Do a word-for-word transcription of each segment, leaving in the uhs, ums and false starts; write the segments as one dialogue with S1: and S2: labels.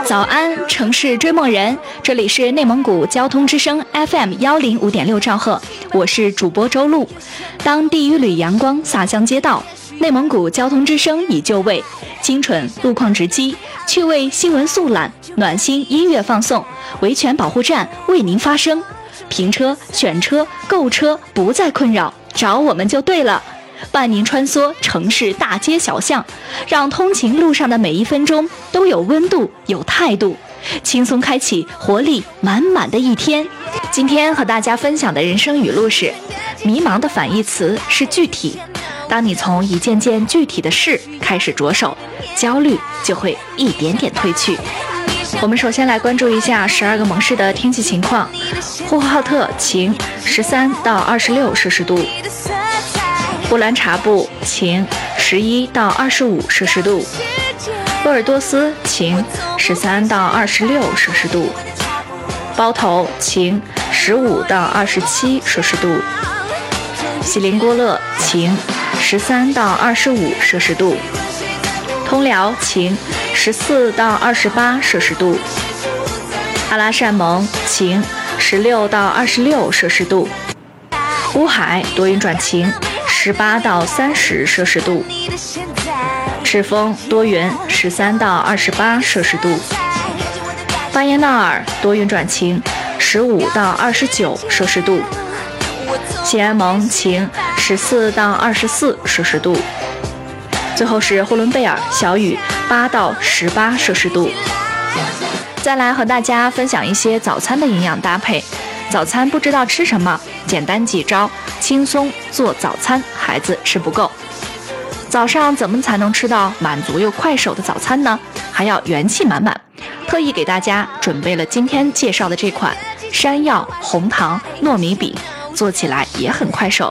S1: 早安，城市追梦人，这里是内蒙古交通之声 F M 幺零五点六兆赫，我是主播周璐。当第一缕阳光洒向街道，内蒙古交通之声已就位，清纯路况直击，趣味新闻速览，暖心音乐放送，维权保护站为您发声。停车、选车、购车不再困扰，找我们就对了。伴您穿梭城市大街小巷，让通勤路上的每一分钟都有温度、有态度，轻松开启活力满满的一天。今天和大家分享的人生语录是：迷茫的反义词是具体。当你从一件件具体的事开始着手，焦虑就会一点点褪去。我们首先来关注一下十二个蒙市的天气情况。呼和浩特晴，十三到二十六摄氏度。布兰察布晴，十一到二十五摄氏度。鄂尔多斯晴，十三到二十六摄氏度。包头晴，十五到二十七摄氏度。锡林郭勒晴，十三到二十五摄氏度。通辽晴，十四到二十八摄氏度。阿拉善盟晴，十六到二十六摄氏度。乌海多云转晴，十八到三十摄氏度。赤峰多云，十三到二十八摄氏度。巴彦淖尔多云转晴，十五到二十九摄氏度。西安盟晴，十四到二十四摄氏度。最后是呼伦贝尔小雨，八到十八摄氏度。再来和大家分享一些早餐的营养搭配。早餐不知道吃什么，简单几招，轻松做早餐，孩子吃不够。早上怎么才能吃到满足又快手的早餐呢？还要元气满满。特意给大家准备了今天介绍的这款山药红糖糯米饼，做起来也很快手。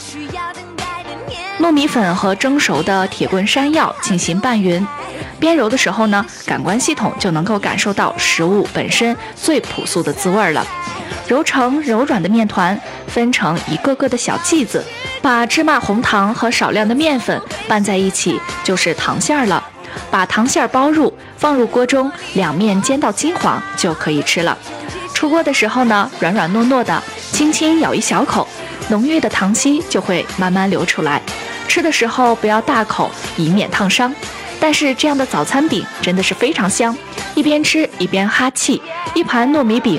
S1: 糯米粉和蒸熟的铁棍山药进行拌匀，边揉的时候呢，感官系统就能够感受到食物本身最朴素的滋味了。揉成柔软的面团，分成一个个的小剂子，把芝麻红糖和少量的面粉拌在一起，就是糖馅了。把糖馅包入，放入锅中，两面煎到金黄就可以吃了。出锅的时候呢，软软糯糯的，轻轻咬一小口，浓郁的糖稀就会慢慢流出来。吃的时候不要大口，以免烫伤。但是这样的早餐饼真的是非常香，一边吃一边哈气，一盘糯米饼